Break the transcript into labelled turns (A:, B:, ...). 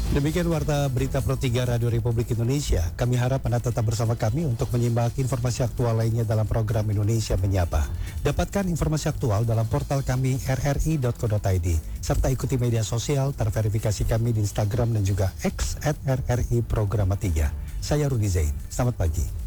A: Demikian Warta Berita Pro 3 Radio Republik Indonesia. Kami harap Anda tetap bersama kami untuk menyimak informasi aktual lainnya dalam program Indonesia Menyapa. Dapatkan informasi aktual dalam portal kami rri.co.id, serta ikuti media sosial terverifikasi kami di Instagram dan juga X @RRI Programa 3. Saya Rudi Zain. Selamat pagi.